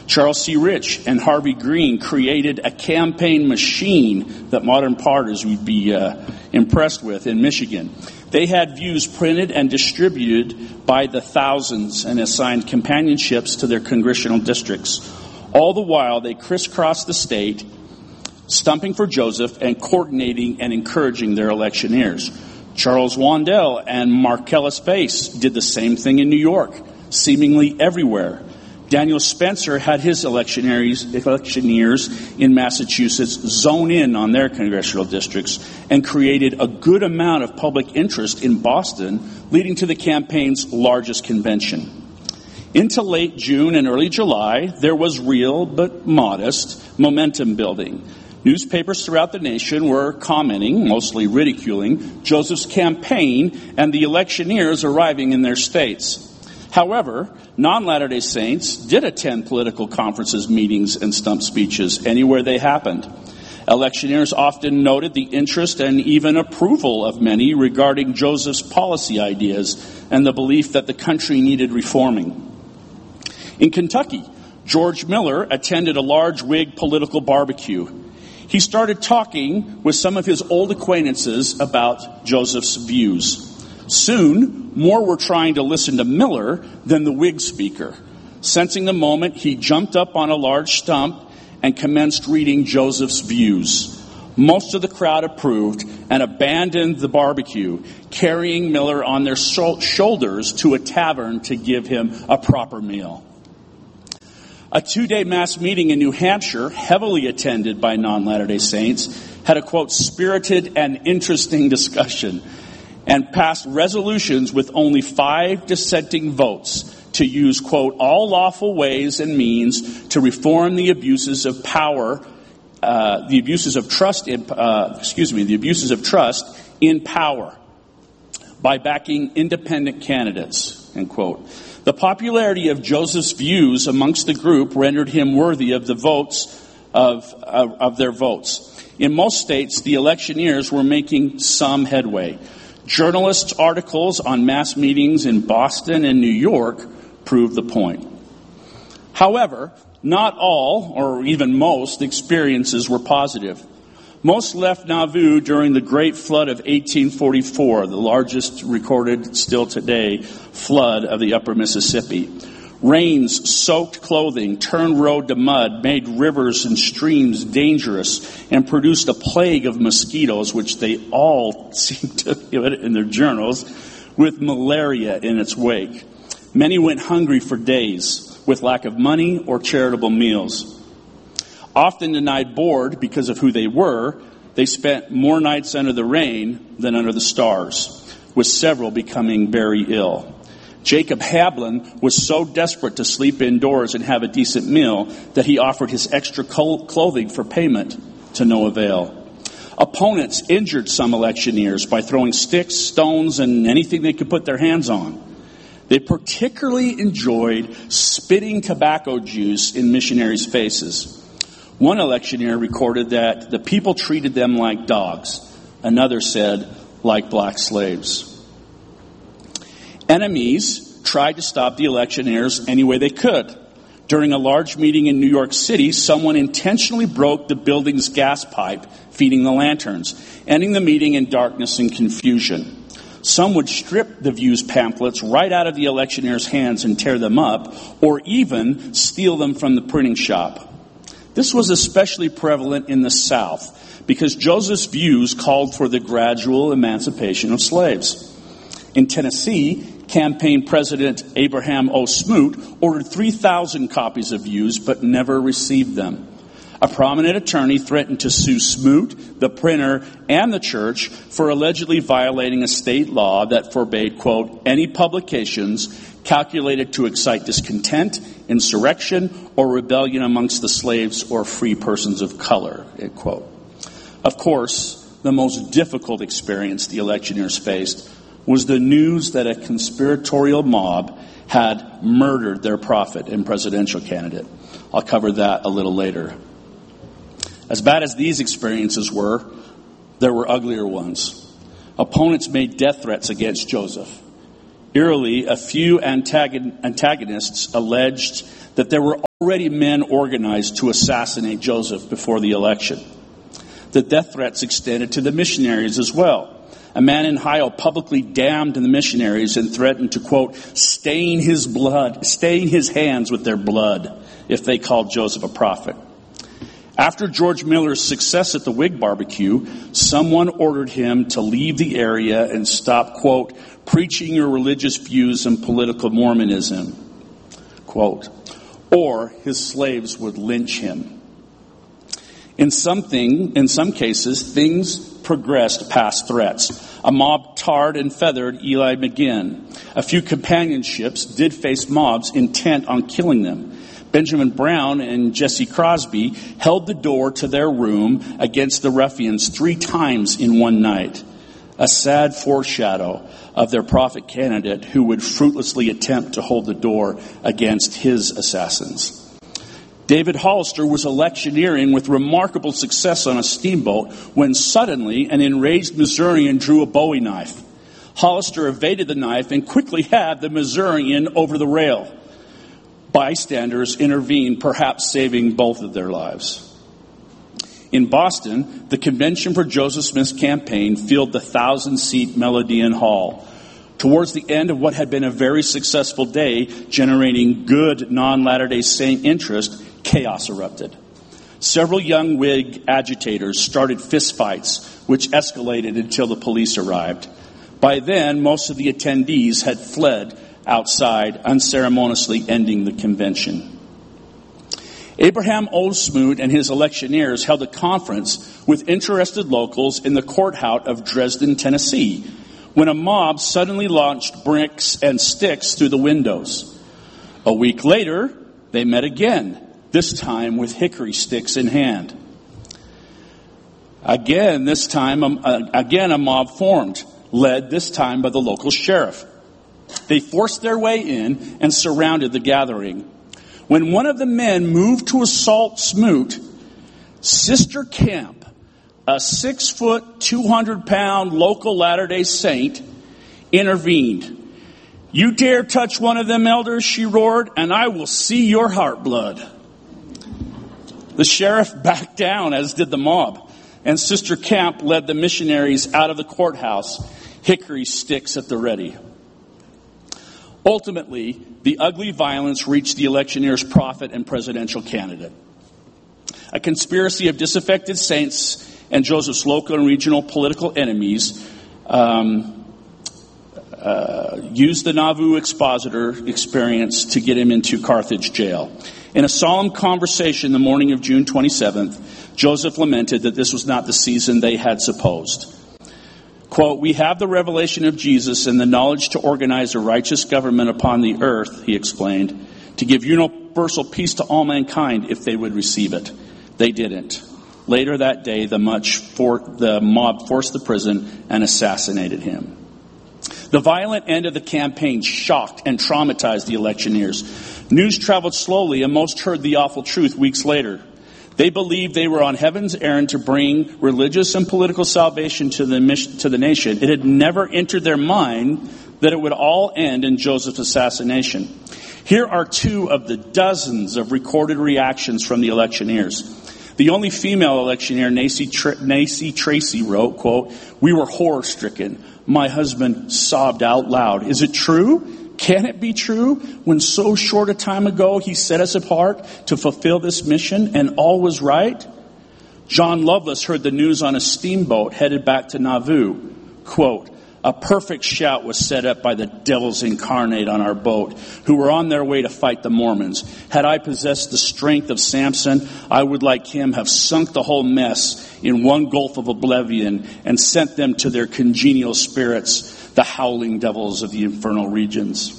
Charles C. Rich and Harvey Green created a campaign machine that modern parties would be impressed with in Michigan. They had views printed and distributed by the thousands and assigned companionships to their congressional districts. All the while, they crisscrossed the state, stumping for Joseph and coordinating and encouraging their electioneers. Charles Wandel and Marcellus Bass did the same thing in New York, seemingly everywhere. Daniel Spencer had his electioneers in Massachusetts zone in on their congressional districts and created a good amount of public interest in Boston, leading to the campaign's largest convention. Into late June and early July, there was real but modest momentum building. Newspapers throughout the nation were commenting, mostly ridiculing, Joseph's campaign and the electioneers arriving in their states. However, non-Latter-day Saints did attend political conferences, meetings, and stump speeches anywhere they happened. Electioneers often noted the interest and even approval of many regarding Joseph's policy ideas and the belief that the country needed reforming. In Kentucky, George Miller attended a large Whig political barbecue. He started talking with some of his old acquaintances about Joseph's views. Soon, more were trying to listen to Miller than the Whig speaker. Sensing the moment, he jumped up on a large stump and commenced reading Joseph's views. Most of the crowd approved and abandoned the barbecue, carrying Miller on their shoulders to a tavern to give him a proper meal. A 2-day mass meeting in New Hampshire, heavily attended by non-Latter-day Saints, had a, quote, spirited and interesting discussion and passed resolutions with only 5 dissenting votes to use, quote, all lawful ways and means to reform the abuses of power, the abuses of trust in power by backing independent candidates, end quote. The popularity of Joseph's views amongst the group rendered him worthy of the votes of their votes. In most states, the electioneers were making some headway. Journalists' articles on mass meetings in Boston and New York proved the point. However, not all, or even most, experiences were positive. Most left Nauvoo during the Great Flood of 1844, the largest recorded still today flood of the upper Mississippi. Rains soaked clothing, turned road to mud, made rivers and streams dangerous, and produced a plague of mosquitoes, which they all seem to give it in their journals, with malaria in its wake. Many went hungry for days, with lack of money or charitable meals. Often denied board because of who they were, they spent more nights under the rain than under the stars, with several becoming very ill. Jacob Hablin was so desperate to sleep indoors and have a decent meal that he offered his extra clothing for payment, to no avail. Opponents injured some electioneers by throwing sticks, stones, and anything they could put their hands on. They particularly enjoyed spitting tobacco juice in missionaries' faces. One electioneer recorded that the people treated them like dogs. Another said, like black slaves. Enemies tried to stop the electioneers any way they could. During a large meeting in New York City, someone intentionally broke the building's gas pipe feeding the lanterns, ending the meeting in darkness and confusion. Some would strip the Views pamphlets right out of the electioneers' hands and tear them up, or even steal them from the printing shop. This was especially prevalent in the South, because Joseph's views called for the gradual emancipation of slaves. In Tennessee, campaign president Abraham O. Smoot ordered 3,000 copies of Views, but never received them. A prominent attorney threatened to sue Smoot, the printer, and the church for allegedly violating a state law that forbade, quote, any publications calculated to excite discontent, insurrection, or rebellion amongst the slaves or free persons of color, end quote. Of course, the most difficult experience the electioneers faced was the news that a conspiratorial mob had murdered their prophet and presidential candidate. I'll cover that a little later. As bad as these experiences were, there were uglier ones. Opponents made death threats against Joseph. Eerily, a few antagonists alleged that there were already men organized to assassinate Joseph before the election. The death threats extended to the missionaries as well. A man in Ohio publicly damned the missionaries and threatened to, quote, stain his hands with their blood if they called Joseph a prophet. After George Miller's success at the Whig barbecue, someone ordered him to leave the area and stop, quote, preaching your religious views and political Mormonism, quote, or his slaves would lynch him. In some cases, things progressed past threats. A mob tarred and feathered Eli McGinn. A few companionships did face mobs intent on killing them. Benjamin Brown and Jesse Crosby held the door to their room against the ruffians 3 times in one night. A sad foreshadow of their prophet candidate who would fruitlessly attempt to hold the door against his assassins. David Hollister was electioneering with remarkable success on a steamboat when suddenly an enraged Missourian drew a Bowie knife. Hollister evaded the knife and quickly had the Missourian over the rail. Bystanders intervened, perhaps saving both of their lives. In Boston, the convention for Joseph Smith's campaign filled the 1,000-seat Melodeon Hall. Towards the end of what had been a very successful day, generating good non-Latter-day Saint interest, chaos erupted. Several young Whig agitators started fistfights, which escalated until the police arrived. By then, most of the attendees had fled outside, unceremoniously ending the convention. Abraham Oldsmoot and his electioneers held a conference with interested locals in the courthouse of Dresden, Tennessee, when a mob suddenly launched bricks and sticks through the windows. A week later, they met again, this time with hickory sticks in hand. Again a mob formed, led this time by the local sheriff. They forced their way in and surrounded the gathering. When one of the men moved to assault Smoot, Sister Camp, a 6-foot, 200-pound local Latter-day Saint, intervened. "You dare touch one of them elders," she roared, "and I will see your heart blood." The sheriff backed down, as did the mob, and Sister Camp led the missionaries out of the courthouse, hickory sticks at the ready. Ultimately, the ugly violence reached the electioneer's prophet and presidential candidate. A conspiracy of disaffected saints and Joseph's local and regional political enemies used the Nauvoo expositor experience to get him into Carthage jail. In a solemn conversation the morning of June 27th, Joseph lamented that this was not the season they had supposed. Quote, "We have the revelation of Jesus and the knowledge to organize a righteous government upon the earth," he explained, "to give universal peace to all mankind if they would receive it." They didn't. Later that day, the mob forced the prison and assassinated him. The violent end of the campaign shocked and traumatized the electioneers. News traveled slowly, and most heard the awful truth weeks later. They believed they were on heaven's errand to bring religious and political salvation to the nation. It had never entered their mind that it would all end in Joseph's assassination. Here are 2 of the dozens of recorded reactions from the electioneers. The only female electioneer, Nacy Tracy, wrote, quote, "We were horror-stricken. My husband sobbed out loud. Is it true? Can it be true? When so short a time ago he set us apart to fulfill this mission and all was right?" John Lovelace heard the news on a steamboat headed back to Nauvoo. Quote, "A perfect shout was set up by the devils incarnate on our boat, who were on their way to fight the Mormons. Had I possessed the strength of Samson, I would, like him, have sunk the whole mess in one gulf of oblivion and sent them to their congenial spirits, the howling devils of the infernal regions."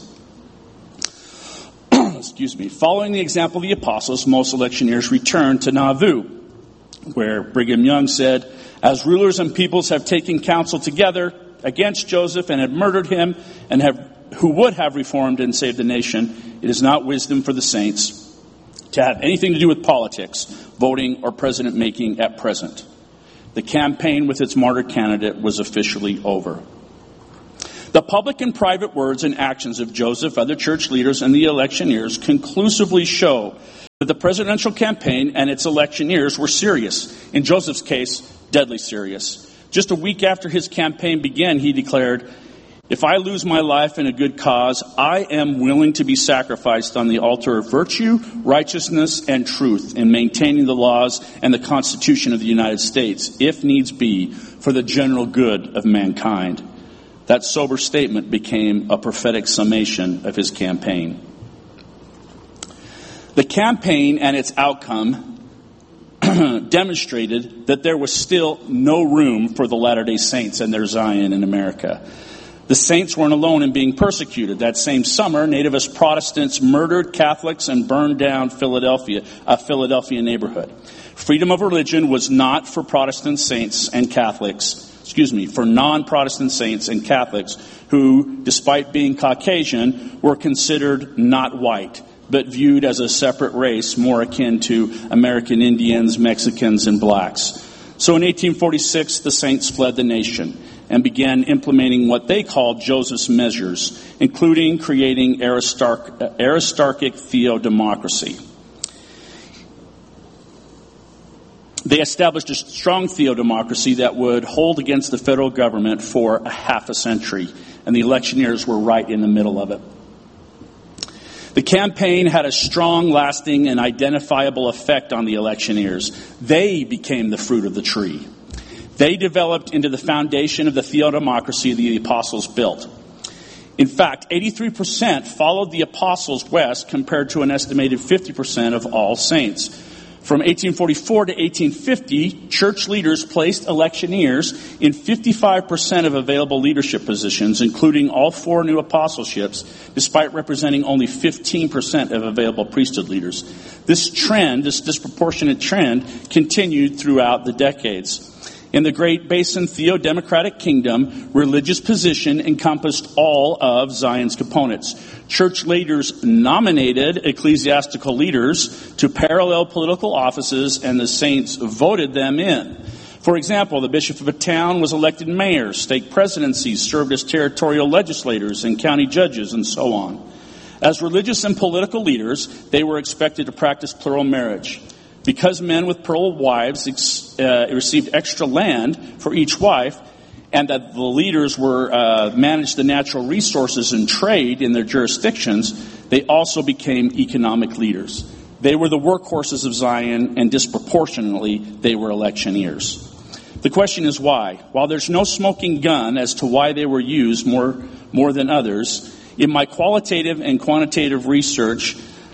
Excuse me. Following the example of the apostles, most electioneers returned to Nauvoo, where Brigham Young said, "As rulers and peoples have taken counsel together against Joseph and have murdered him, and who would have reformed and saved the nation, it is not wisdom for the saints to have anything to do with politics, voting, or president making at present." The campaign with its martyr candidate was officially over. The public and private words and actions of Joseph, other church leaders, and the electioneers conclusively show that the presidential campaign and its electioneers were serious. In Joseph's case, deadly serious. Just a week after his campaign began, he declared, "If I lose my life in a good cause, I am willing to be sacrificed on the altar of virtue, righteousness, and truth in maintaining the laws and the Constitution of the United States, if needs be, for the general good of mankind." That sober statement became a prophetic summation of his campaign. The campaign and its outcome demonstrated that there was still no room for the Latter-day Saints and their Zion in America. The saints weren't alone in being persecuted. That same summer, nativist Protestants murdered Catholics and burned down Philadelphia, a Philadelphia neighborhood. Freedom of religion was not for Protestant saints and Catholics, for non-Protestant saints and Catholics who, despite being Caucasian, were considered not white, but viewed as a separate race more akin to American Indians, Mexicans, and blacks. So in 1846, the saints fled the nation and began implementing what they called Joseph's measures, including creating Aristarchic theodemocracy. They established a strong theodemocracy that would hold against the federal government for a half a century, and the electioneers were right in the middle of it. The campaign had a strong, lasting, and identifiable effect on the electioneers. They became the fruit of the tree. They developed into the foundation of the theodemocracy the apostles built. In fact, 83% followed the apostles west compared to an estimated 50% of all saints. From 1844 to 1850, church leaders placed electioneers in 55% of available leadership positions, including all 4 new apostleships, despite representing only 15% of available priesthood leaders. This disproportionate trend, continued throughout the decades. In the Great Basin Theodemocratic Kingdom, religious position encompassed all of Zion's components. Church leaders nominated ecclesiastical leaders to parallel political offices, and the saints voted them in. For example, the bishop of a town was elected mayor, stake presidencies served as territorial legislators and county judges, and so on. As religious and political leaders, they were expected to practice plural marriage. Because men with plural wives received extra land for each wife, and that the leaders were managed the natural resources and trade in their jurisdictions, they also became economic leaders. They were the workhorses of Zion, and disproportionately, they were electioneers. The question is why? While there's no smoking gun as to why they were used more than others, in my qualitative and quantitative research,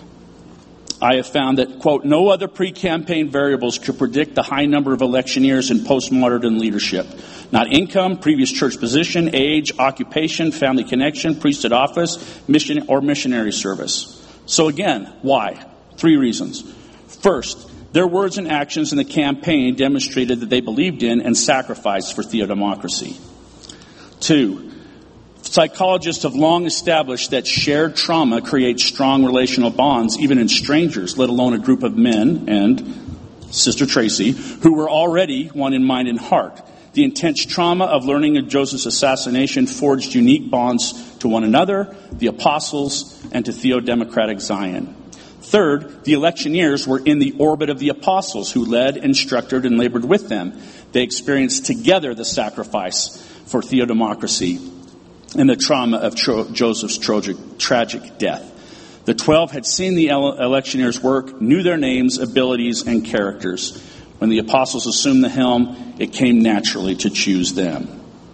I have found that, quote, no other pre-campaign variables could predict the high number of electioneers in post-modern leadership. Not income, previous church position, age, occupation, family connection, priesthood office, mission or missionary service. So again, why? 3 reasons. First, their words and actions in the campaign demonstrated that they believed in and sacrificed for theodemocracy. 2, psychologists have long established that shared trauma creates strong relational bonds, even in strangers, let alone a group of men, and Sister Tracy, who were already one in mind and heart. The intense trauma of learning of Joseph's assassination forged unique bonds to one another, the apostles, and to theodemocratic Zion. Third, the electioneers were in the orbit of the apostles, who led, instructed, and labored with them. They experienced together the sacrifice for theodemocracy and the trauma of Joseph's tragic death. The 12 had seen the electioneers' work, knew their names, abilities, and characters. When the apostles assumed the helm, it came naturally to choose them.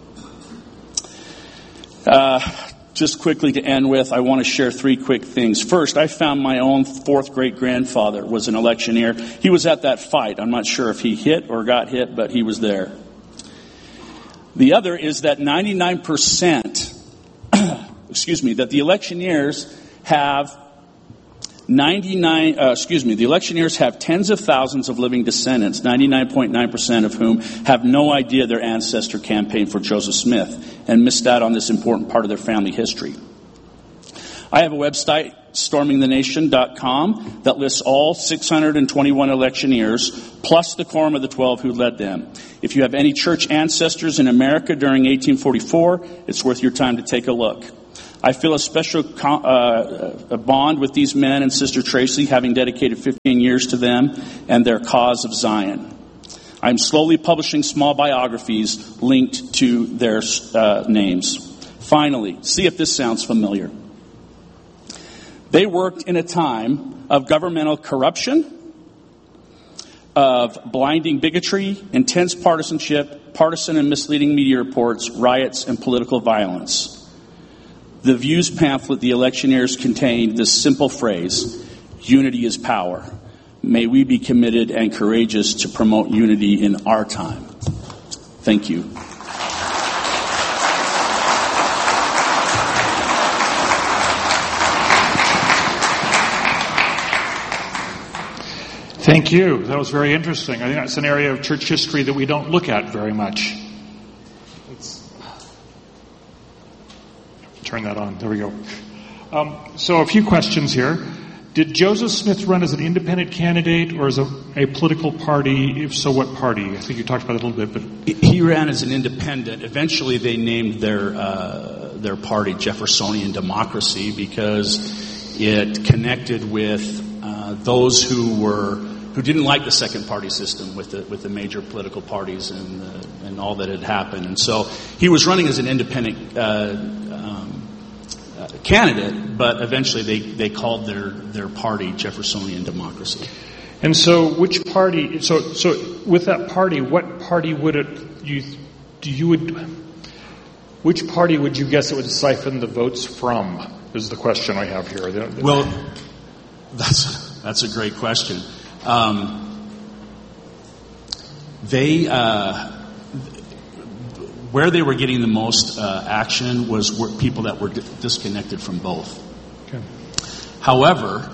Just quickly to end with, I want to share 3 quick things. First, I found my own 4th great-grandfather was an electioneer. He was at that fight. I'm not sure if he hit or got hit, but he was there. The other is that 99%, that the electioneers have the electioneers have tens of thousands of living descendants, 99.9% of whom have no idea their ancestor campaigned for Joseph Smith and missed out on this important part of their family history. I have a website stormingthenation.com, that lists all 621 electioneers, plus the quorum of the 12 who led them. If you have any church ancestors in America during 1844, it's worth your time to take a look. I feel a special bond with these men and Sister Tracy, having dedicated 15 years to them and their cause of Zion. I'm slowly publishing small biographies linked to their names. Finally, see if this sounds familiar. They worked in a time of governmental corruption, of blinding bigotry, intense partisanship, partisan and misleading media reports, riots, and political violence. The Views pamphlet, The Electioneers, contained this simple phrase: unity is power. May we be committed and courageous to promote unity in our time. Thank you. Thank you. That was very interesting. I think that's an area of church history that we don't look at very much. Turn that on. There we go. So a few questions here. Did Joseph Smith run as an independent candidate or as a political party? If so, what party? I think you talked about it a little bit. But he ran as an independent. Eventually, they named their party Jeffersonian Democracy because it connected with those who didn't like the second party system with the major political parties and all that had happened. And so he was running as an independent candidate, but eventually they called their party Jeffersonian Democracy. And so which party, so with that party, what party would which party would you guess it would siphon the votes from, is the question I have here. Well, that's a great question. Where they were getting the most action was people that were disconnected from both. Okay. However,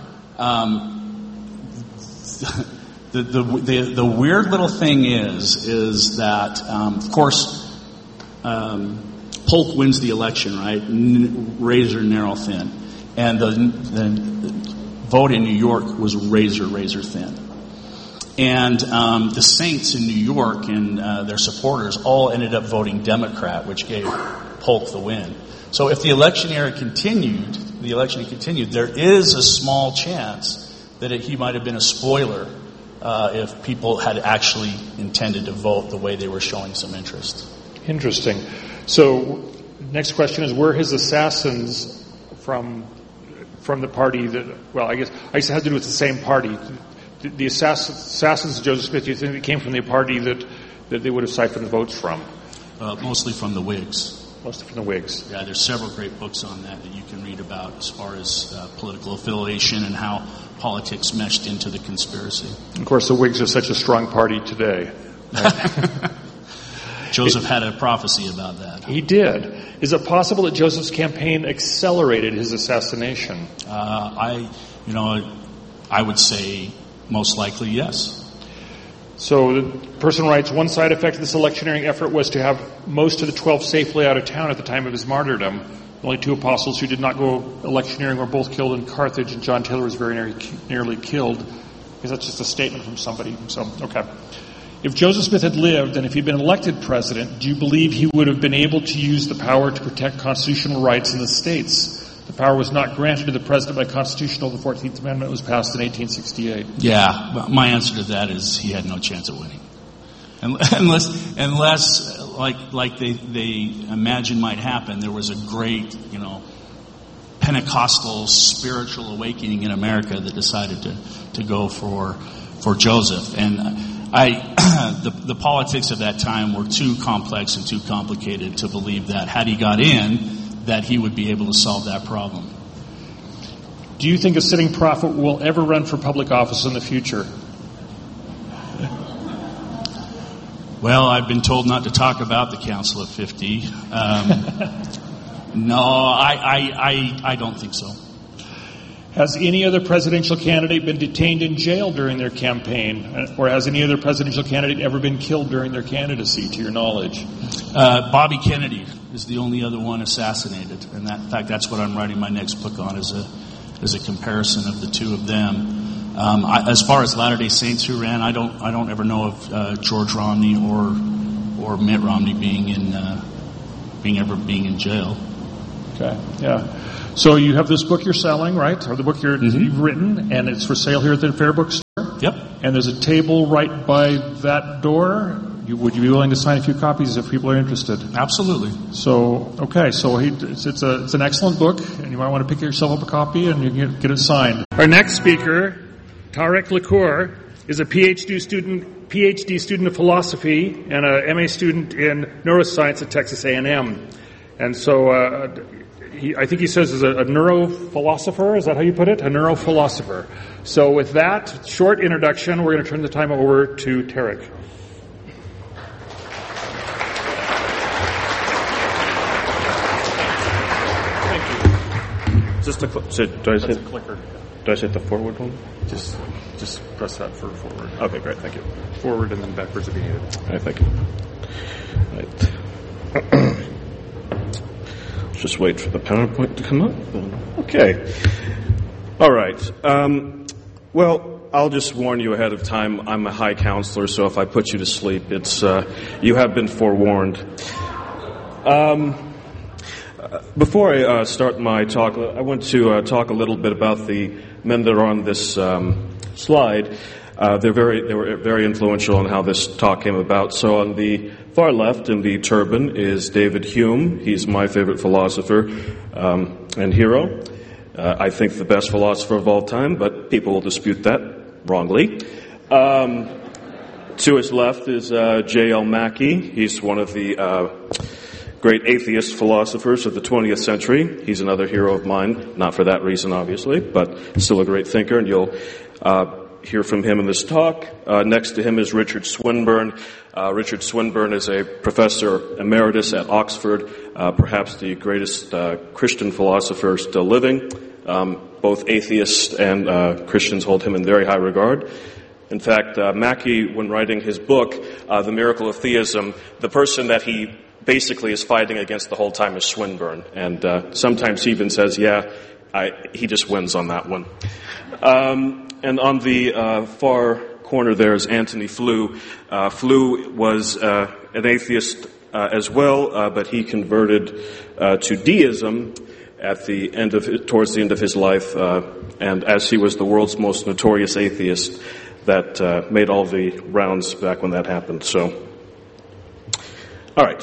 the weird little thing is that of course Polk wins the election, right? Razor narrow thin, and the vote in New York was razor thin. And the Saints in New York and their supporters all ended up voting Democrat, which gave Polk the win. So if the election continued, there is a small chance that he might have been a spoiler if people had actually intended to vote the way they were showing some interest. Interesting. So next question is, were his assassins from the party that, well, I guess it had to do with the same party. The assassins of Joseph Smith, do you think they came from the party that they would have siphoned the votes from? Mostly from the Whigs. Mostly from the Whigs. Yeah, there's several great books on that you can read about as far as political affiliation and how politics meshed into the conspiracy. Of course, the Whigs are such a strong party today. Right? Joseph had a prophecy about that. He did. Is it possible that Joseph's campaign accelerated his assassination? I would say most likely yes. So the person writes, one side effect of this electioneering effort was to have most of the 12 safely out of town at the time of his martyrdom. The only two apostles who did not go electioneering were both killed in Carthage, and John Taylor was very nearly killed. Because that's just a statement from somebody. So, okay. If Joseph Smith had lived, and if he'd been elected president, do you believe he would have been able to use the power to protect constitutional rights in the states? The power was not granted to the president by Constitution until the 14th Amendment was passed in 1868. Yeah, my answer to that is he had no chance of winning. Unless like they imagine might happen, there was a great, Pentecostal spiritual awakening in America that decided to go for Joseph. And the politics of that time were too complex and too complicated to believe that had he got in, that he would be able to solve that problem. Do you think a sitting prophet will ever run for public office in the future? Well, I've been told not to talk about the Council of 50. No, I don't think so. Has any other presidential candidate been detained in jail during their campaign? Or has any other presidential candidate ever been killed during their candidacy, to your knowledge? Bobby Kennedy is the only other one assassinated. And in fact, that's what I'm writing my next book on, is as a comparison of the two of them. As far as Latter-day Saints who ran, I don't ever know of George Romney or Mitt Romney being in jail. Okay, yeah. So you have this book you're selling, right? Or the book you've written, and it's for sale here at the Fair Bookstore? Yep. And there's a table right by that door. Would you be willing to sign a few copies if people are interested? Absolutely. So, okay, so it's an excellent book, and you might want to pick yourself up a copy and you can get it signed. Our next speaker, Tarek Lacour, is a PhD student of philosophy and a MA student in neuroscience at Texas A&M. And so I think he says is a neurophilosopher. Is that how you put it? A neurophilosopher. So with that short introduction, we're going to turn the time over to Tarek. Thank you. Just do I hit the forward one? Just press that for forward. Okay, great. Thank you. Forward and then backwards if you need it. All right, thank you. All right. Just wait for the PowerPoint to come up. Okay. All right. Well, I'll just warn you ahead of time. I'm a high counselor, so if I put you to sleep, it's you have been forewarned. Before I start my talk, I want to talk a little bit about the men that are on this slide. They were very influential on how this talk came about. So on the far left in the turban is David Hume. He's my favorite philosopher and hero. I think the best philosopher of all time, but people will dispute that wrongly. To his left is J.L. Mackie. He's one of the great atheist philosophers of the 20th century. He's another hero of mine, not for that reason, obviously, but still a great thinker, and you'll hear from him in this talk. Next to him is Richard Swinburne. Richard Swinburne is a professor emeritus at Oxford, perhaps the greatest Christian philosopher still living. Both atheists and Christians hold him in very high regard. In fact, Mackie, when writing his book, The Miracle of Theism, the person that he basically is fighting against the whole time is Swinburne. And sometimes he even says, he just wins on that one. And on the far corner there is Antony Flew. Flew was an atheist as well, but he converted to deism towards the end of his life, and as he was the world's most notorious atheist, that made all the rounds back when that happened. So, all right.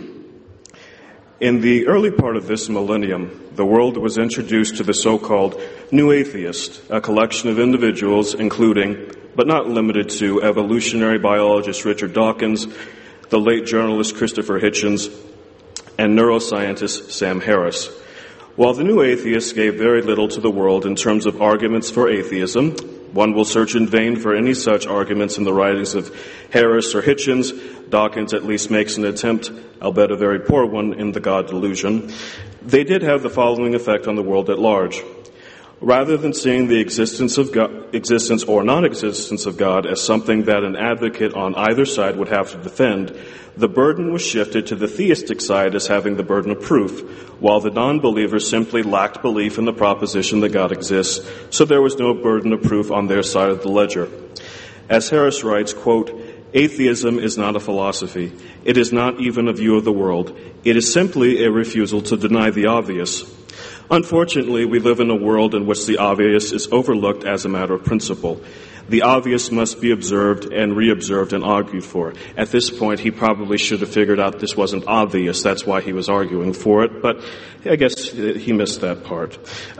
In the early part of this millennium, the world was introduced to the so-called New Atheist, a collection of individuals including, but not limited to, evolutionary biologist Richard Dawkins, the late journalist Christopher Hitchens, and neuroscientist Sam Harris. While the New Atheists gave very little to the world in terms of arguments for atheism, one will search in vain for any such arguments in the writings of Harris or Hitchens. Dawkins at least makes an attempt, albeit a very poor one, in The God Delusion. They did have the following effect on the world at large. Rather than seeing the existence or non-existence of God as something that an advocate on either side would have to defend, the burden was shifted to the theistic side as having the burden of proof, while the non-believers simply lacked belief in the proposition that God exists, so there was no burden of proof on their side of the ledger. As Harris writes, quote, "Atheism is not a philosophy. It is not even a view of the world. It is simply a refusal to deny the obvious. Unfortunately, we live in a world in which the obvious is overlooked as a matter of principle. The obvious must be observed and re-observed and argued for." At this point, he probably should have figured out this wasn't obvious. That's why he was arguing for it, but I guess he missed that part.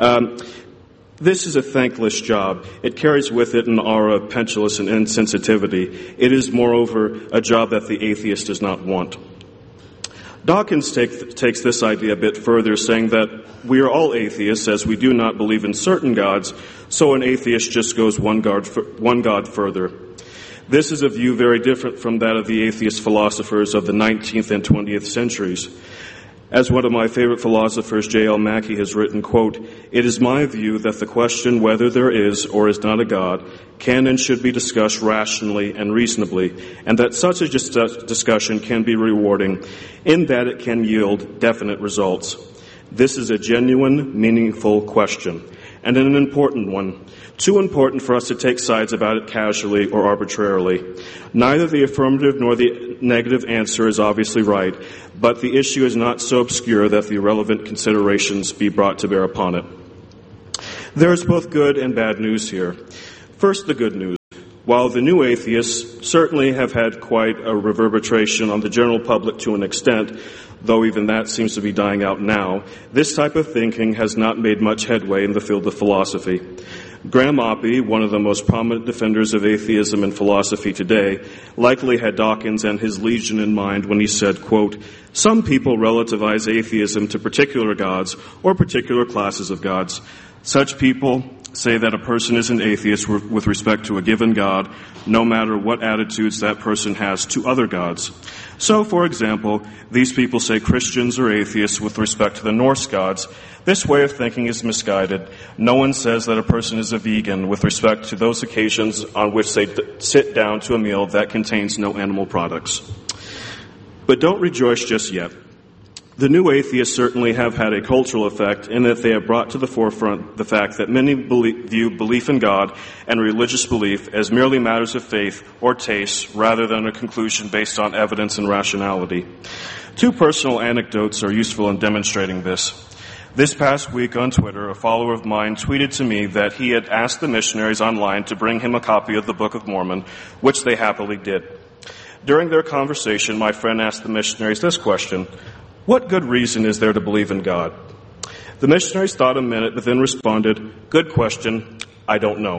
This is a thankless job. It carries with it an aura of petulance and insensitivity. It is, moreover, a job that the atheist does not want. Dawkins takes this idea a bit further, saying that we are all atheists as we do not believe in certain gods, so an atheist just goes one god further. This is a view very different from that of the atheist philosophers of the 19th and 20th centuries. As one of my favorite philosophers, J.L. Mackie, has written, quote, "It is my view that the question whether there is or is not a God can and should be discussed rationally and reasonably, and that such a discussion can be rewarding in that it can yield definite results. This is a genuine, meaningful question. and an important one. Too important for us to take sides about it casually or arbitrarily. Neither the affirmative nor the negative answer is obviously right, but the issue is not so obscure that the relevant considerations be brought to bear upon it. There is both good and bad news here. First, the good news. While the new atheists certainly have had quite a reverberation on the general public to an extent, though even that seems to be dying out now, this type of thinking has not made much headway in the field of philosophy. Graham Oppy, one of the most prominent defenders of atheism and philosophy today, likely had Dawkins and his legion in mind when he said, quote, "Some people relativize atheism to particular gods or particular classes of gods. Such people say that a person is an atheist with respect to a given god, no matter what attitudes that person has to other gods. So, for example, these people say Christians are atheists with respect to the Norse gods. This way of thinking is misguided. No one says that a person is a vegan with respect to those occasions on which they sit down to a meal that contains no animal products." But don't rejoice just yet. The new atheists certainly have had a cultural effect in that they have brought to the forefront the fact that many view belief in God and religious belief as merely matters of faith or taste rather than a conclusion based on evidence and rationality. Two personal anecdotes are useful in demonstrating this. This past week on Twitter, a follower of mine tweeted to me that he had asked the missionaries online to bring him a copy of the Book of Mormon, which they happily did. During their conversation, my friend asked the missionaries this question: "What good reason is there to believe in God?" The missionaries thought a minute, but then responded, "Good question, I don't know."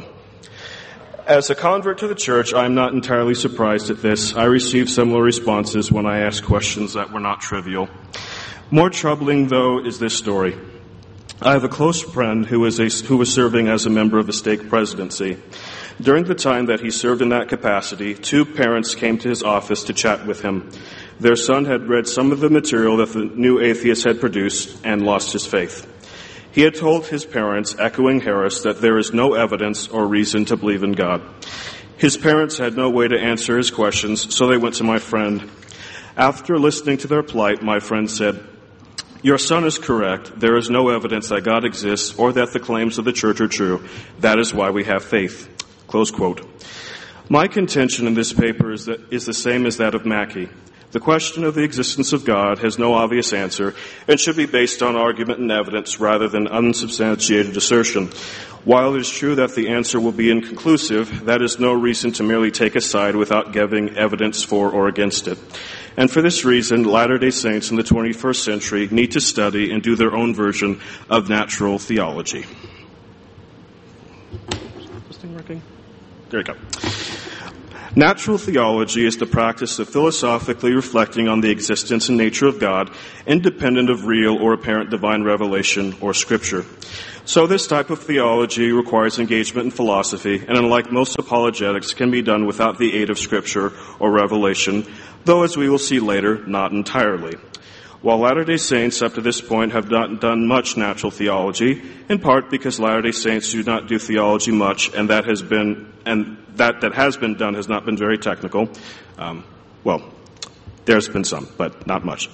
As a convert to the church, I am not entirely surprised at this. I received similar responses when I asked questions that were not trivial. More troubling, though, is this story. I have a close friend who was serving as a member of the stake presidency. During the time that he served in that capacity, two parents came to his office to chat with him. Their son had read some of the material that the new atheist had produced and lost his faith. He had told his parents, echoing Harris, that there is no evidence or reason to believe in God. His parents had no way to answer his questions, so they went to my friend. After listening to their plight, my friend said, "Your son is correct. There is no evidence that God exists or that the claims of the church are true. That is why we have faith." Close quote. My contention in this paper is the same as that of Mackey. The question of the existence of God has no obvious answer and should be based on argument and evidence rather than unsubstantiated assertion. While it is true that the answer will be inconclusive, that is no reason to merely take a side without giving evidence for or against it. And for this reason, Latter-day Saints in the 21st century need to study and do their own version of natural theology. Is this thing working? There you go. Natural theology is the practice of philosophically reflecting on the existence and nature of God, independent of real or apparent divine revelation or scripture. So this type of theology requires engagement in philosophy, and unlike most apologetics, can be done without the aid of scripture or revelation, though, as we will see later, not entirely. While Latter-day Saints up to this point have not done much natural theology, in part because Latter-day Saints do not do theology much, and that has been done has not been very technical. There's been some, but not much.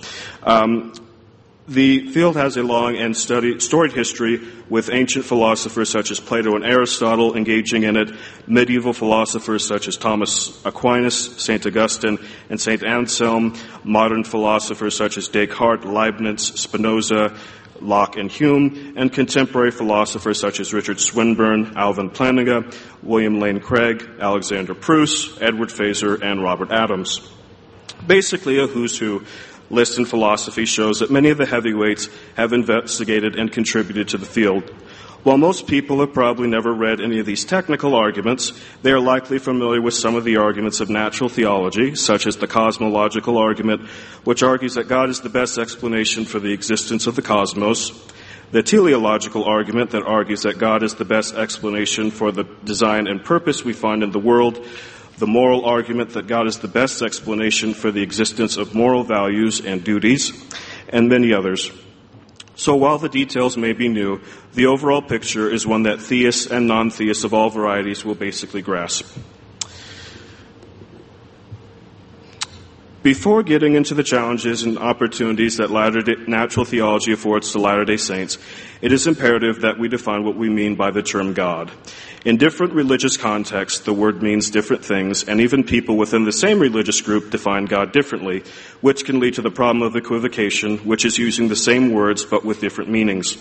The field has a long and storied history with ancient philosophers such as Plato and Aristotle engaging in it, medieval philosophers such as Thomas Aquinas, St. Augustine, and St. Anselm, modern philosophers such as Descartes, Leibniz, Spinoza, Locke, and Hume, and contemporary philosophers such as Richard Swinburne, Alvin Plantinga, William Lane Craig, Alexander Pruss, Edward Feser, and Robert Adams. Basically, a who's who list in philosophy shows that many of the heavyweights have investigated and contributed to the field. While most people have probably never read any of these technical arguments, they are likely familiar with some of the arguments of natural theology, such as the cosmological argument, which argues that God is the best explanation for the existence of the cosmos, the teleological argument that argues that God is the best explanation for the design and purpose we find in the world, the moral argument that God is the best explanation for the existence of moral values and duties, and many others. So while the details may be new, the overall picture is one that theists and non-theists of all varieties will basically grasp. Before getting into the challenges and opportunities that natural theology affords to Latter-day Saints, it is imperative that we define what we mean by the term God. In different religious contexts, the word means different things, and even people within the same religious group define God differently, which can lead to the problem of equivocation, which is using the same words but with different meanings.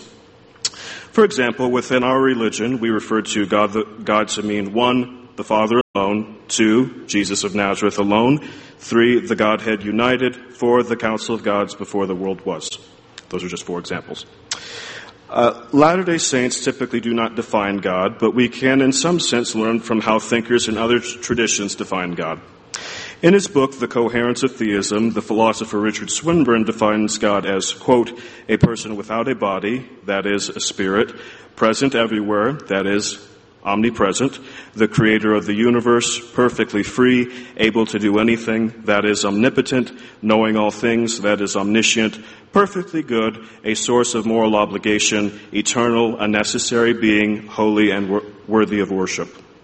For example, within our religion, we refer to God to mean 1, the Father alone, 2, Jesus of Nazareth alone, 3, the Godhead united, 4, the council of gods before the world was. Those are just 4 examples. Latter-day Saints typically do not define God, but we can in some sense learn from how thinkers in other traditions define God. In his book, The Coherence of Theism, the philosopher Richard Swinburne defines God as, quote, a person without a body, that is, a spirit, present everywhere, that is, omnipresent, the creator of the universe, perfectly free, able to do anything, that is omnipotent, knowing all things, that is omniscient, perfectly good, a source of moral obligation, eternal, a necessary being, holy and worthy of worship.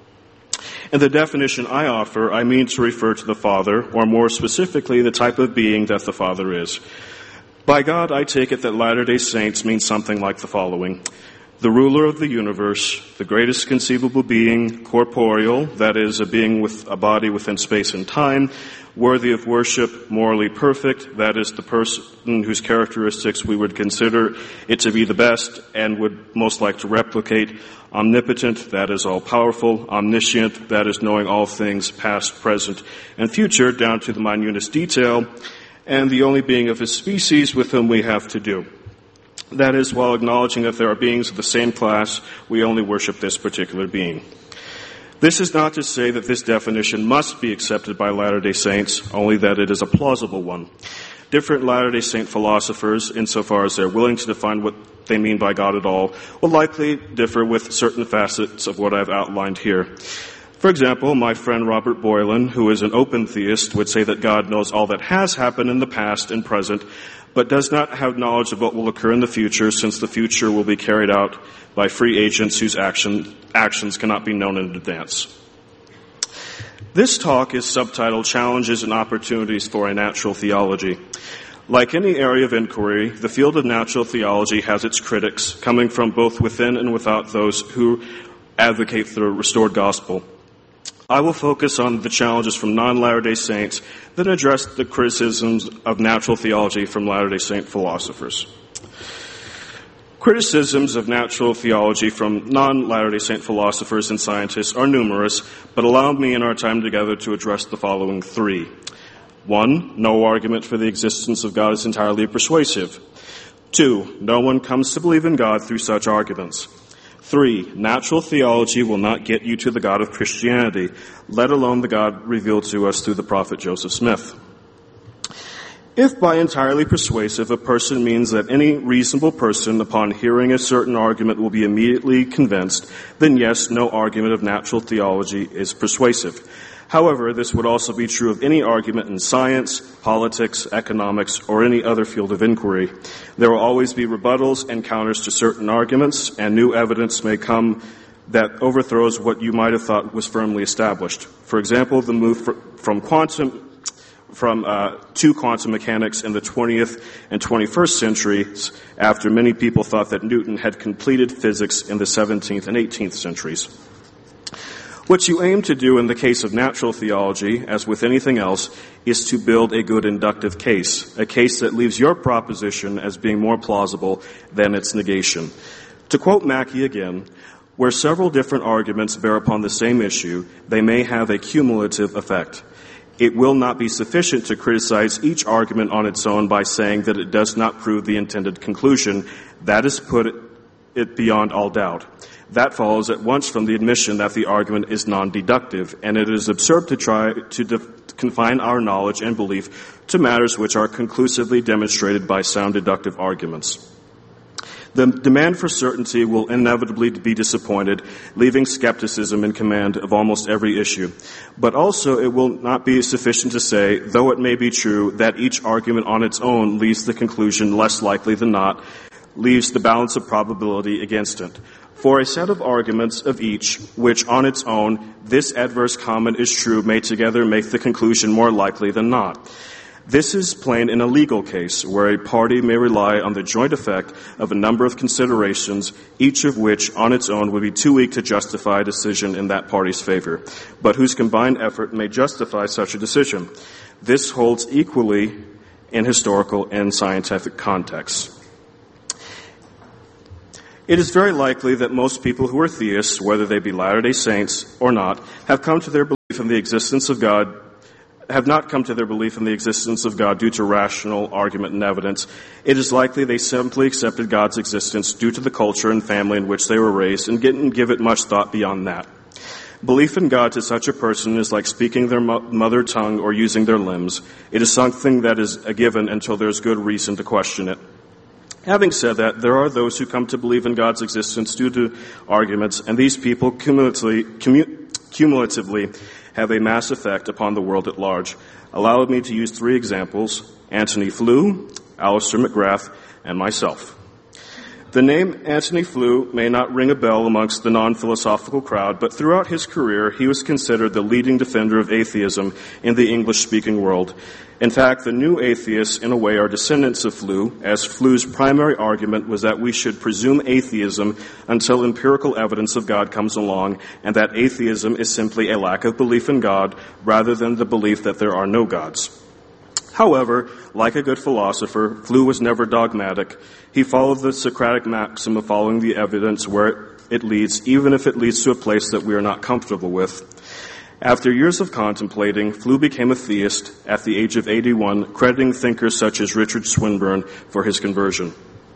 In the definition I offer, I mean to refer to the Father, or more specifically, the type of being that the Father is. By God, I take it that Latter-day Saints mean something like the following. The ruler of the universe, the greatest conceivable being, corporeal, that is, a being with a body within space and time, worthy of worship, morally perfect, that is, the person whose characteristics we would consider it to be the best and would most like to replicate, omnipotent, that is, all-powerful, omniscient, that is, knowing all things, past, present, and future, down to the minutest detail, and the only being of his species with whom we have to do. That is, while acknowledging that there are beings of the same class, we only worship this particular being. This is not to say that this definition must be accepted by Latter-day Saints, only that it is a plausible one. Different Latter-day Saint philosophers, insofar as they're willing to define what they mean by God at all, will likely differ with certain facets of what I've outlined here. For example, my friend Robert Boylan, who is an open theist, would say that God knows all that has happened in the past and present, but does not have knowledge of what will occur in the future, since the future will be carried out by free agents whose actions cannot be known in advance. This talk is subtitled Challenges and Opportunities for a Natural Theology. Like any area of inquiry, the field of natural theology has its critics, coming from both within and without those who advocate the restored gospel. I will focus on the challenges from non-Latter-day Saints, then address the criticisms of natural theology from Latter-day Saint philosophers. Criticisms of natural theology from non-Latter-day Saint philosophers and scientists are numerous, but allow me in our time together to address the following 3. 1, no argument for the existence of God is entirely persuasive. 2, no one comes to believe in God through such arguments. 3, natural theology will not get you to the God of Christianity, let alone the God revealed to us through the prophet Joseph Smith. If by entirely persuasive a person means that any reasonable person upon hearing a certain argument will be immediately convinced, then yes, no argument of natural theology is persuasive. However, this would also be true of any argument in science, politics, economics, or any other field of inquiry. There will always be rebuttals and counters to certain arguments, and new evidence may come that overthrows what you might have thought was firmly established. For example, the move to quantum mechanics in the 20th and 21st centuries, after many people thought that Newton had completed physics in the 17th and 18th centuries. What you aim to do in the case of natural theology, as with anything else, is to build a good inductive case, a case that leaves your proposition as being more plausible than its negation. To quote Mackey again, where several different arguments bear upon the same issue, they may have a cumulative effect. It will not be sufficient to criticize each argument on its own by saying that it does not prove the intended conclusion. That is put it beyond all doubt. That follows at once from the admission that the argument is non-deductive, and it is absurd to try to confine our knowledge and belief to matters which are conclusively demonstrated by sound deductive arguments. The demand for certainty will inevitably be disappointed, leaving skepticism in command of almost every issue. But also it will not be sufficient to say, though it may be true, that each argument on its own leaves the conclusion less likely than not, leaves the balance of probability against it. For a set of arguments of each, which on its own, this adverse comment is true, may together make the conclusion more likely than not. This is plain in a legal case, where a party may rely on the joint effect of a number of considerations, each of which on its own would be too weak to justify a decision in that party's favor, but whose combined effort may justify such a decision. This holds equally in historical and scientific contexts. It is very likely that most people who are theists, whether they be Latter-day Saints or not, have not come to their belief in the existence of God due to rational argument and evidence. It is likely they simply accepted God's existence due to the culture and family in which they were raised and didn't give it much thought beyond that. Belief in God to such a person is like speaking their mother tongue or using their limbs. It is something that is a given until there is good reason to question it. Having said that, there are those who come to believe in God's existence due to arguments, and these people cumulatively have a mass effect upon the world at large. Allow me to use 3 examples: Antony Flew, Alister McGrath, and myself. The name Antony Flew may not ring a bell amongst the non-philosophical crowd, but throughout his career, he was considered the leading defender of atheism in the English-speaking world. In fact, the new atheists, in a way, are descendants of Flew, as Flew's primary argument was that we should presume atheism until empirical evidence of God comes along, and that atheism is simply a lack of belief in God rather than the belief that there are no gods. However, like a good philosopher, Flew was never dogmatic. He followed the Socratic maxim of following the evidence where it leads, even if it leads to a place that we are not comfortable with. After years of contemplating, Flew became a theist at the age of 81, crediting thinkers such as Richard Swinburne for his conversion.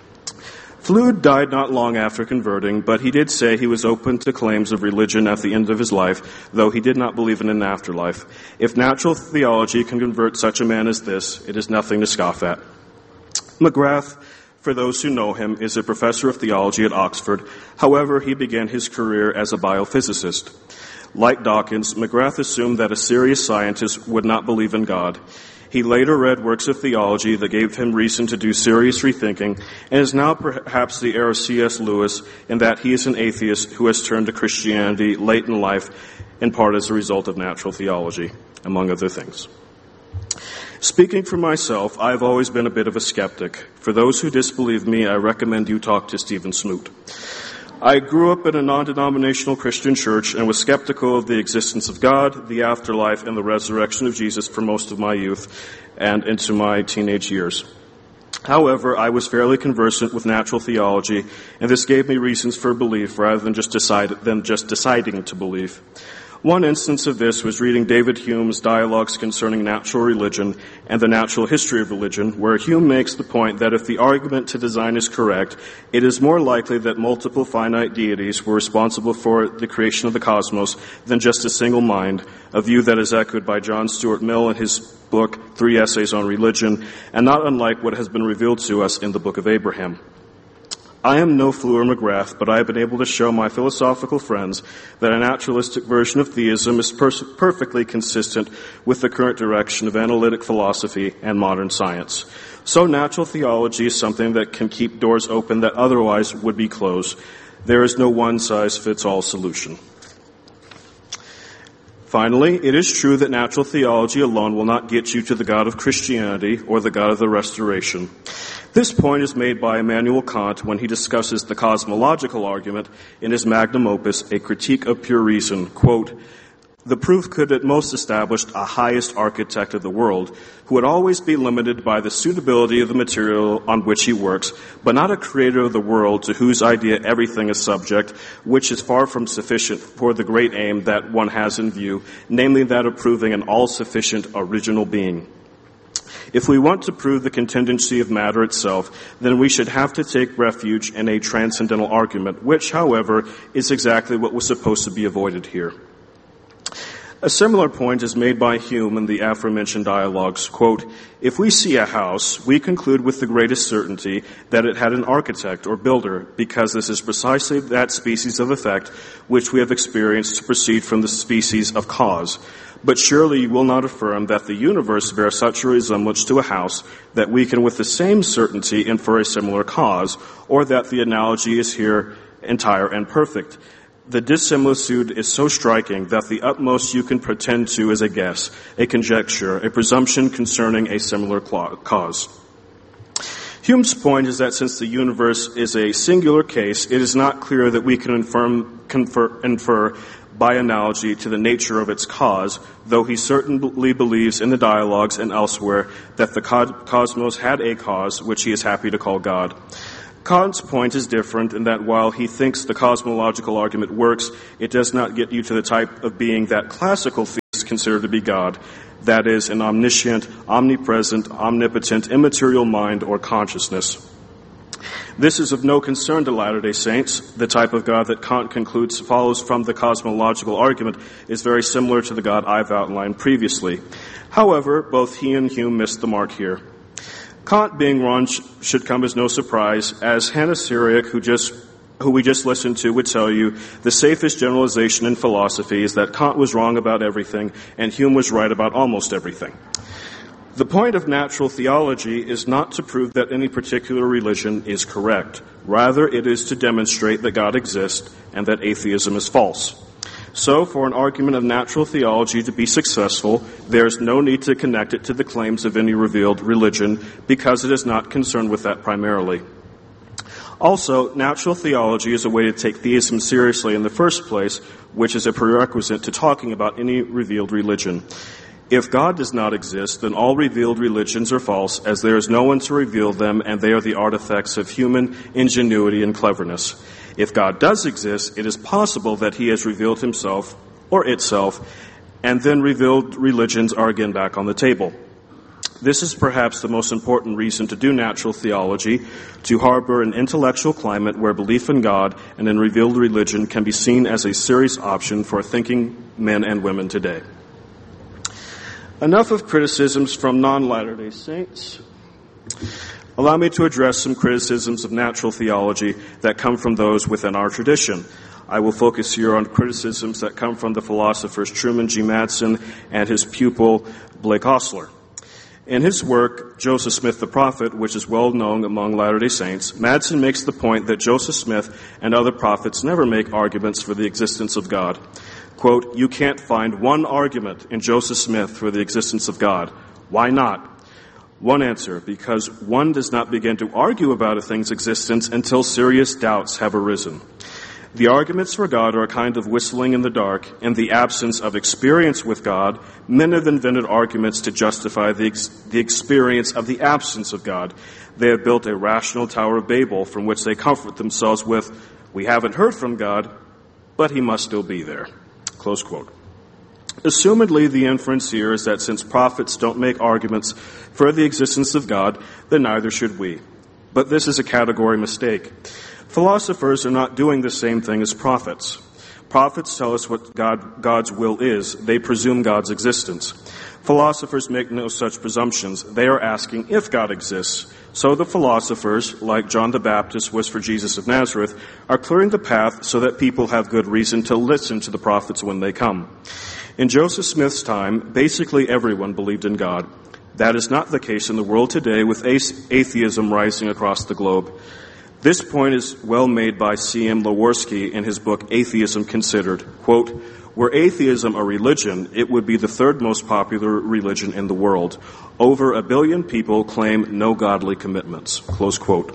Flew died not long after converting, but he did say he was open to claims of religion at the end of his life, though he did not believe in an afterlife. If natural theology can convert such a man as this, it is nothing to scoff at. McGrath, for those who know him, is a professor of theology at Oxford. However, he began his career as a biophysicist. Like Dawkins, McGrath assumed that a serious scientist would not believe in God. He later read works of theology that gave him reason to do serious rethinking, and is now perhaps the heir of C.S. Lewis in that he is an atheist who has turned to Christianity late in life, in part as a result of natural theology, among other things. Speaking for myself, I have always been a bit of a skeptic. For those who disbelieve me, I recommend you talk to Stephen Smoot. I grew up in a non-denominational Christian church and was skeptical of the existence of God, the afterlife, and the resurrection of Jesus for most of my youth and into my teenage years. However, I was fairly conversant with natural theology, and this gave me reasons for belief rather than just deciding to believe. One instance of this was reading David Hume's Dialogues Concerning Natural Religion and the Natural History of Religion, where Hume makes the point that if the argument to design is correct, it is more likely that multiple finite deities were responsible for the creation of the cosmos than just a single mind, a view that is echoed by John Stuart Mill in his book, 3 Essays on Religion, and not unlike what has been revealed to us in the Book of Abraham. I am no Flew or McGrath, but I have been able to show my philosophical friends that a naturalistic version of theism is perfectly consistent with the current direction of analytic philosophy and modern science. So natural theology is something that can keep doors open that otherwise would be closed. There is no one-size-fits-all solution. Finally, it is true that natural theology alone will not get you to the God of Christianity or the God of the Restoration. This point is made by Immanuel Kant when he discusses the cosmological argument in his magnum opus, A Critique of Pure Reason. Quote, "The proof could at most establish a highest architect of the world, who would always be limited by the suitability of the material on which he works, but not a creator of the world to whose idea everything is subject, which is far from sufficient for the great aim that one has in view, namely that of proving an all-sufficient original being. If we want to prove the contingency of matter itself, then we should have to take refuge in a transcendental argument, which, however, is exactly what was supposed to be avoided here." A similar point is made by Hume in the aforementioned dialogues. Quote, "If we see a house, we conclude with the greatest certainty that it had an architect or builder, because this is precisely that species of effect which we have experienced to proceed from the species of cause. But surely you will not affirm that the universe bears such a resemblance to a house that we can with the same certainty infer a similar cause, or that the analogy is here entire and perfect. the dissimilitude is so striking that the utmost you can pretend to is a guess, a conjecture, a presumption concerning a similar cause. Hume's point is that since the universe is a singular case, it is not clear that we can infer by analogy to the nature of its cause, though he certainly believes in the dialogues and elsewhere that the cosmos had a cause, which he is happy to call God. Kant's point is different in that while he thinks the cosmological argument works, it does not get you to the type of being that classical theists consider to be God, that is, an omniscient, omnipresent, omnipotent, immaterial mind or consciousness. This is of no concern to Latter-day Saints. The type of God that Kant concludes follows from the cosmological argument is very similar to the God I've outlined previously. However, both he and Hume missed the mark here. Kant being wrong should come as no surprise, as Hannah Syriac, who we just listened to, would tell you, the safest generalization in philosophy is that Kant was wrong about everything and Hume was right about almost everything. The point of natural theology is not to prove that any particular religion is correct. Rather, it is to demonstrate that God exists and that atheism is false. So, for an argument of natural theology to be successful, there is no need to connect it to the claims of any revealed religion, because it is not concerned with that primarily. Also, natural theology is a way to take theism seriously in the first place, which is a prerequisite to talking about any revealed religion. If God does not exist, then all revealed religions are false, as there is no one to reveal them, and they are the artifacts of human ingenuity and cleverness. If God does exist, it is possible that he has revealed himself or itself, and then revealed religions are again back on the table. This is perhaps the most important reason to do natural theology, to harbor an intellectual climate where belief in God and in revealed religion can be seen as a serious option for thinking men and women today. Enough of criticisms from non-Latter-day Saints. Allow me to address some criticisms of natural theology that come from those within our tradition. I will focus here on criticisms that come from the philosophers Truman G. Madsen and his pupil Blake Ostler. In his work, Joseph Smith the Prophet, which is well known among Latter-day Saints, Madsen makes the point that Joseph Smith and other prophets never make arguments for the existence of God. Quote, "You can't find one argument in Joseph Smith for the existence of God. Why not?" One answer, because one does not begin to argue about a thing's existence until serious doubts have arisen. The arguments for God are a kind of whistling in the dark. In the absence of experience with God, men have invented arguments to justify the experience of the absence of God. They have built a rational Tower of Babel from which they comfort themselves with, "We haven't heard from God, but he must still be there." Close quote. Assumedly, the inference here is that since prophets don't make arguments for the existence of God, then neither should we. But this is a category mistake. Philosophers are not doing the same thing as prophets. Prophets tell us what God's will is. They presume God's existence. Philosophers make no such presumptions. They are asking if God exists. So the philosophers, like John the Baptist was for Jesus of Nazareth, are clearing the path so that people have good reason to listen to the prophets when they come. In Joseph Smith's time, basically everyone believed in God. That is not the case in the world today, with atheism rising across the globe. This point is well made by C.M. Leworski in his book Atheism Considered. Quote, "Were atheism a religion, it would be the third most popular religion in the world. Over 1 billion people claim no godly commitments." Close quote.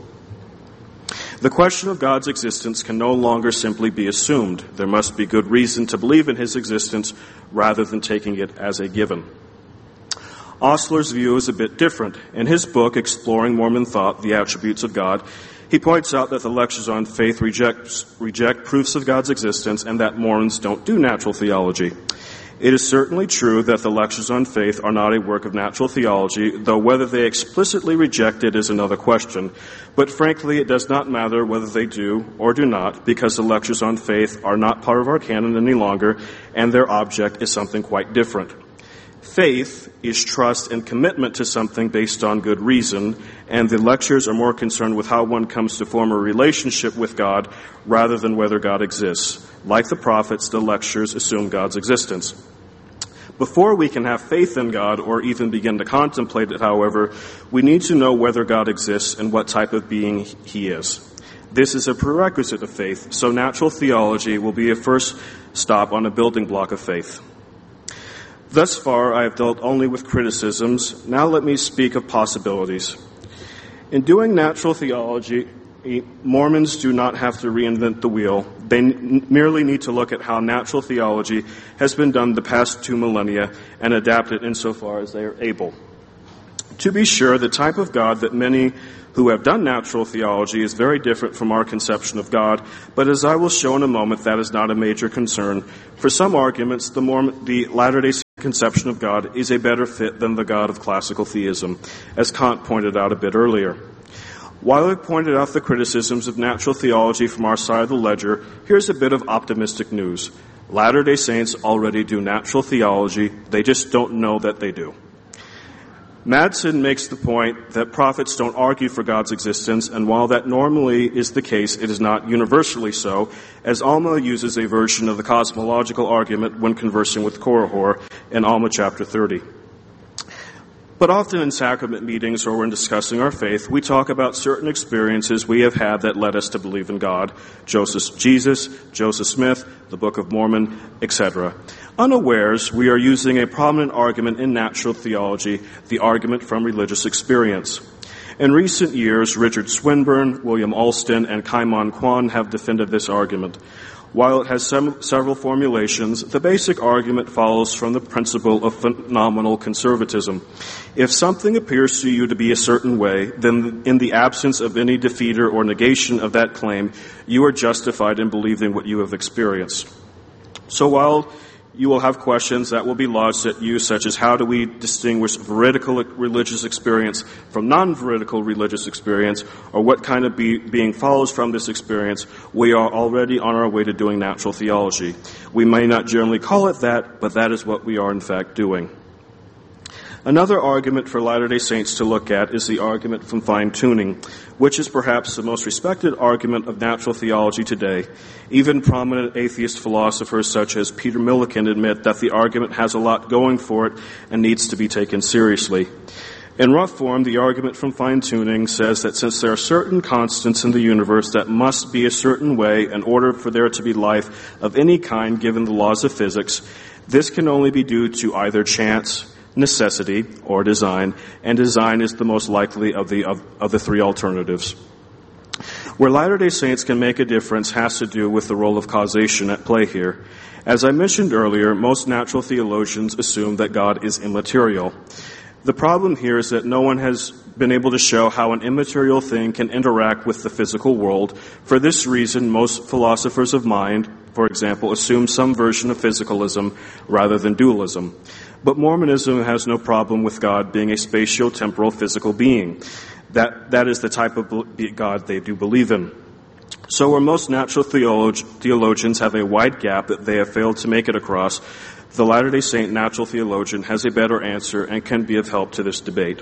The question of God's existence can no longer simply be assumed. There must be good reason to believe in his existence rather than taking it as a given. Ostler's view is a bit different. In his book, Exploring Mormon Thought, The Attributes of God, he points out that the lectures on faith reject proofs of God's existence and that Mormons don't do natural theology. It is certainly true that the lectures on faith are not a work of natural theology, though whether they explicitly reject it is another question. But frankly, it does not matter whether they do or do not, because the lectures on faith are not part of our canon any longer, and their object is something quite different. Faith is trust and commitment to something based on good reason, and the lectures are more concerned with how one comes to form a relationship with God rather than whether God exists. Like the prophets, the lectures assume God's existence. Before we can have faith in God or even begin to contemplate it, however, we need to know whether God exists and what type of being he is. This is a prerequisite of faith, so natural theology will be a first stop on a building block of faith. Thus far, I have dealt only with criticisms. Now let me speak of possibilities. In doing natural theology, Mormons do not have to reinvent the wheel. They merely need to look at how natural theology has been done the past 2 millennia and adapt it insofar as they are able. To be sure, the type of God that many who have done natural theology is very different from our conception of God, but as I will show in a moment, that is not a major concern. For some arguments, the Latter-day Saint conception of God is a better fit than the God of classical theism, as Kant pointed out a bit earlier. While I pointed out the criticisms of natural theology from our side of the ledger, here's a bit of optimistic news. Latter-day Saints already do natural theology, they just don't know that they do. Madsen makes the point that prophets don't argue for God's existence, and while that normally is the case, it is not universally so, as Alma uses a version of the cosmological argument when conversing with Korihor in Alma chapter 30. But often in sacrament meetings or when discussing our faith, we talk about certain experiences we have had that led us to believe in God. Jesus, Joseph Smith, the Book of Mormon, etc. Unawares, we are using a prominent argument in natural theology, the argument from religious experience. In recent years, Richard Swinburne, William Alston, and Kaimon Kwan have defended this argument. While it has several formulations, the basic argument follows from the principle of phenomenal conservatism. If something appears to you to be a certain way, then in the absence of any defeater or negation of that claim, you are justified in believing what you have experienced. So while you will have questions that will be lodged at you, such as how do we distinguish veridical religious experience from non-veridical religious experience, or what kind of being follows from this experience, we are already on our way to doing natural theology. We may not generally call it that, but that is what we are in fact doing. Another argument for Latter-day Saints to look at is the argument from fine-tuning, which is perhaps the most respected argument of natural theology today. Even prominent atheist philosophers such as Peter Millikan admit that the argument has a lot going for it and needs to be taken seriously. In rough form, the argument from fine-tuning says that since there are certain constants in the universe that must be a certain way in order for there to be life of any kind given the laws of physics, this can only be due to either chance, necessity, or design, and design is the most likely of the three alternatives. Where Latter-day Saints can make a difference has to do with the role of causation at play here. As I mentioned earlier, most natural theologians assume that God is immaterial. The problem here is that no one has been able to show how an immaterial thing can interact with the physical world. For this reason, most philosophers of mind, for example, assume some version of physicalism rather than dualism. But Mormonism has no problem with God being a spatio-temporal physical being. That is the type of God they do believe in. So where most natural theologians have a wide gap that they have failed to make it across, the Latter-day Saint natural theologian has a better answer and can be of help to this debate.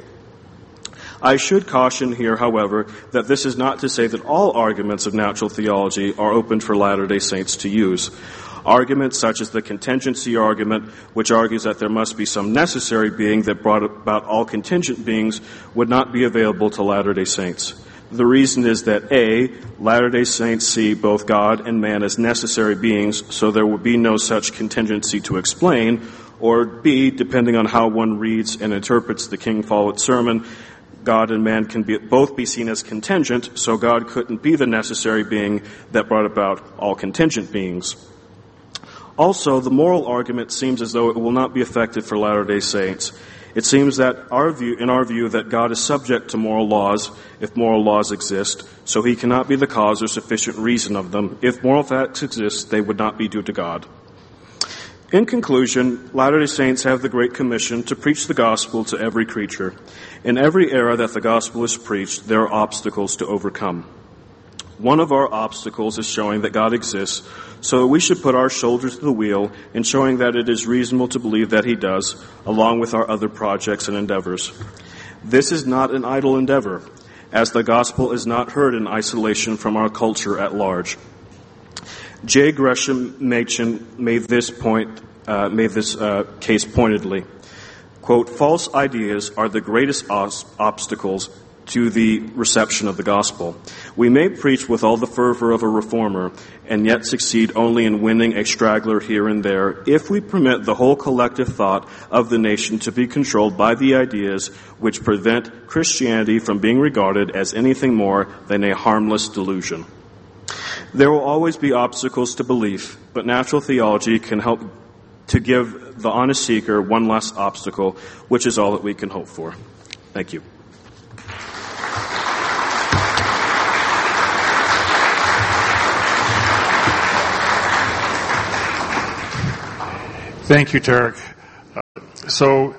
I should caution here, however, that this is not to say that all arguments of natural theology are open for Latter-day Saints to use. Arguments such as the contingency argument, which argues that there must be some necessary being that brought about all contingent beings, would not be available to Latter-day Saints. The reason is that A, Latter-day Saints see both God and man as necessary beings, so there would be no such contingency to explain, or B, depending on how one reads and interprets the King Follett sermon, God and man can both be seen as contingent, so God couldn't be the necessary being that brought about all contingent beings. Also, the moral argument seems as though it will not be effective for Latter-day Saints. It seems that in our view that God is subject to moral laws if moral laws exist, so he cannot be the cause or sufficient reason of them. If moral facts exist, they would not be due to God. In conclusion, Latter-day Saints have the Great Commission to preach the gospel to every creature. In every era that the gospel is preached, there are obstacles to overcome. One of our obstacles is showing that God exists, so we should put our shoulders to the wheel in showing that it is reasonable to believe that he does, along with our other projects and endeavors. This is not an idle endeavor, as the gospel is not heard in isolation from our culture at large. J. Gresham Machen made this case pointedly. Quote, false ideas are the greatest obstacles to the reception of the gospel. We may preach with all the fervor of a reformer and yet succeed only in winning a straggler here and there if we permit the whole collective thought of the nation to be controlled by the ideas which prevent Christianity from being regarded as anything more than a harmless delusion. There will always be obstacles to belief, but natural theology can help to give the honest seeker one less obstacle, which is all that we can hope for. Thank you. Thank you, Tarek. So,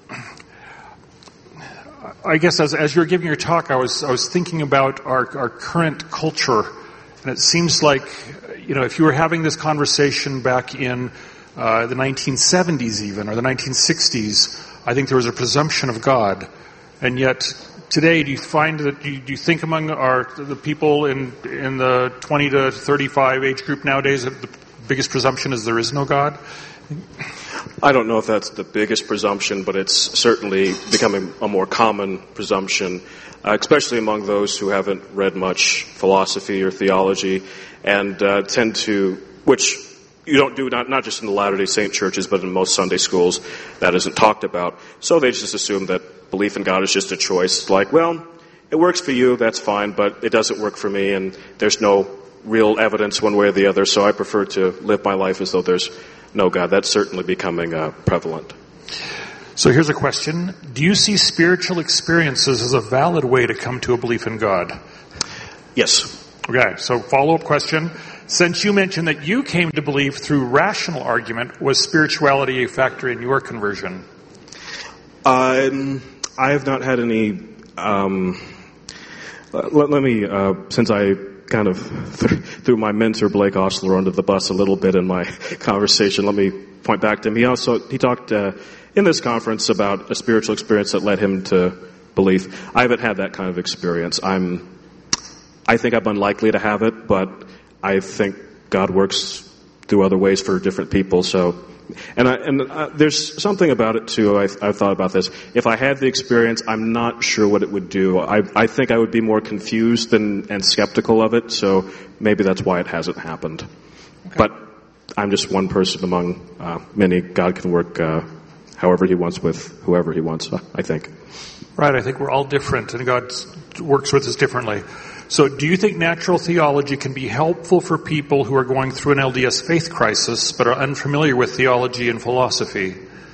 I guess as you were giving your talk, I was thinking about our current culture, and it seems like, if you were having this conversation back in the 1970s even, or the 1960s, I think there was a presumption of God, and yet today, do you find that do you think among the people in the 20 to 35 age group nowadays that the biggest presumption is there is no God? I don't know if that's the biggest presumption, but it's certainly becoming a more common presumption, especially among those who haven't read much philosophy or theology, and tend to, which you don't do not just in the Latter-day Saint churches, but in most Sunday schools, that isn't talked about. So they just assume that belief in God is just a choice. Like, well, it works for you, that's fine, but it doesn't work for me, and there's no real evidence one way or the other, so I prefer to live my life as though there's no God. That's certainly becoming prevalent. So here's a question. Do you see spiritual experiences as a valid way to come to a belief in God? Yes. Okay, so follow-up question. Since you mentioned that you came to believe through rational argument, was spirituality a factor in your conversion? I have not had any... let me, since I kind of threw my mentor Blake Ostler under the bus a little bit in my conversation, let me point back to him. He talked in this conference about a spiritual experience that led him to belief. I haven't had that kind of experience. I think I'm unlikely to have it, but I think God works through other ways for different people. So, and there's something about it too. I've thought about this. If I had the experience, I'm not sure what it would do. I think I would be more confused and skeptical of it. So maybe that's why it hasn't happened. Okay. But I'm just one person among many. God can work however He wants with whoever He wants, I think. Right. I think we're all different, and God works with us differently. So do you think natural theology can be helpful for people who are going through an LDS faith crisis but are unfamiliar with theology and philosophy?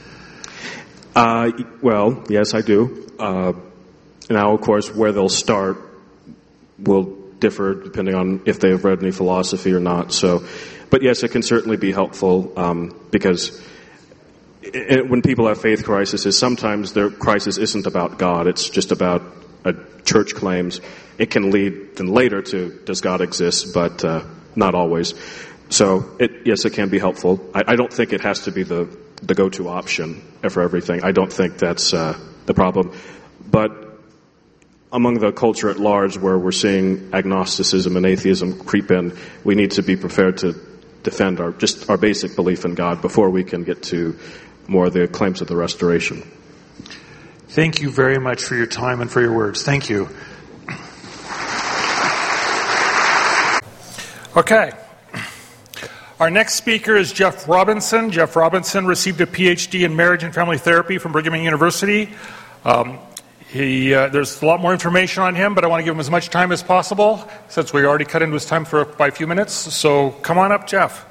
Well, yes, I do. Now, of course, where they'll start will differ depending on if they've read any philosophy or not. So, but yes, it can certainly be helpful because when people have faith crises, sometimes their crisis isn't about God. It's just about a church claims. It can lead then later to does God exist, but not always. So yes, it can be helpful. I don't think it has to be the go-to option for everything. I don't think that's the problem. But among the culture at large, where we're seeing agnosticism and atheism creep in, we need to be prepared to defend our basic belief in God before we can get to more of the claims of the restoration. Thank you very much for your time and for your words. Thank you. Okay. Our next speaker is Jeff Robinson. Jeff Robinson received a PhD in marriage and family therapy from Brigham Young University. There's a lot more information on him, but I want to give him as much time as possible since we already cut into his time by a few minutes. So come on up, Jeff.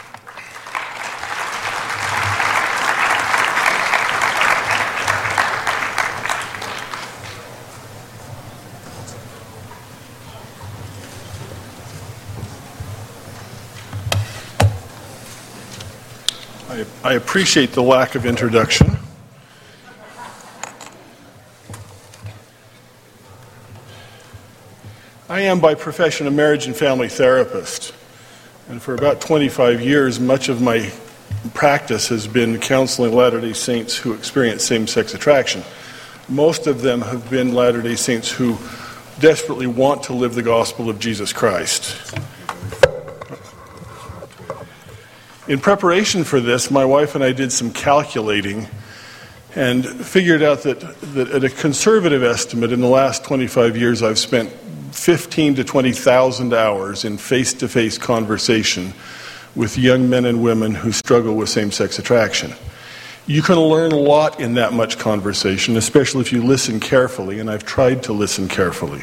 I appreciate the lack of introduction. I am by profession a marriage and family therapist, and for about 25 years much of my practice has been counseling Latter-day Saints who experience same-sex attraction. Most of them have been Latter-day Saints who desperately want to live the gospel of Jesus Christ. In preparation for this, my wife and I did some calculating, and figured out that at a conservative estimate, in the last 25 years, I've spent 15 to 20,000 hours in face-to-face conversation with young men and women who struggle with same-sex attraction. You can learn a lot in that much conversation, especially if you listen carefully, and I've tried to listen carefully.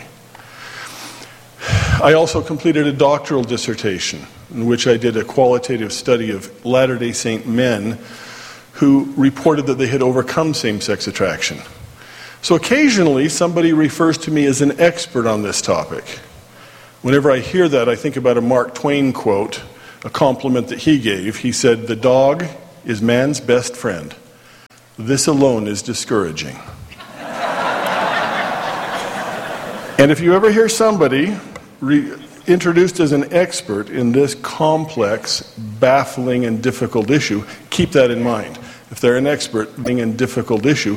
I also completed a doctoral dissertation in which I did a qualitative study of Latter-day Saint men who reported that they had overcome same-sex attraction. So occasionally somebody refers to me as an expert on this topic. Whenever I hear that, I think about a Mark Twain quote, a compliment that he gave. He said, "The dog is man's best friend. This alone is discouraging." And if you ever hear somebody introduced as an expert in this complex, baffling, and difficult issue, keep that in mind. If they're an expert in a difficult issue,